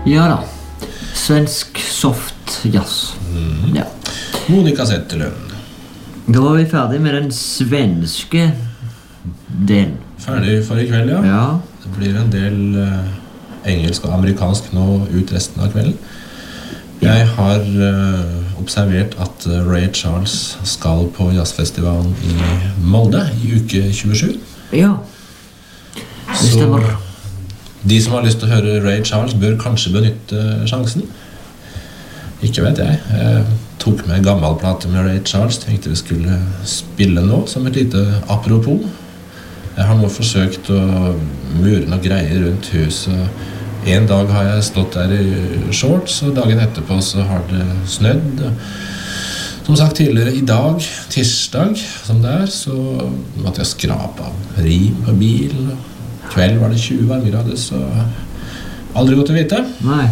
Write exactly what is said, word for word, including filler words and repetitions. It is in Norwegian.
Ja da. Svensk soft jazz. Mm. Ja. Monica Zetterlund. Da var vi ferdig med den svenske delen. Ferdig for i kveld, ja. Ja. Det blir en del uh, engelsk og amerikansk nå ut resten av kvelden. Jeg har uh, observert at uh, Ray Charles skal på jazzfestivalen i Molde i uke tjuesju. Ja. Det stemmer. Så de som har lyst til å høre Ray Charles bør kanskje benytte sjansen. Ikke vet jeg. Jeg tok med en gammel plate med Ray Charles. Tenkte vi skulle spille nå som et lite apropos. Jeg har nå forsøkt å mure noe greier rundt huset. En dag har jeg stått der i shorts, og dagen etterpå så har det snødd. Som sagt tidligere, i dag, tirsdag, som det er, så måtte jeg skrape av rim på bil. Kveld var det tjue varmegrader, så aldri godt å vite. Nei.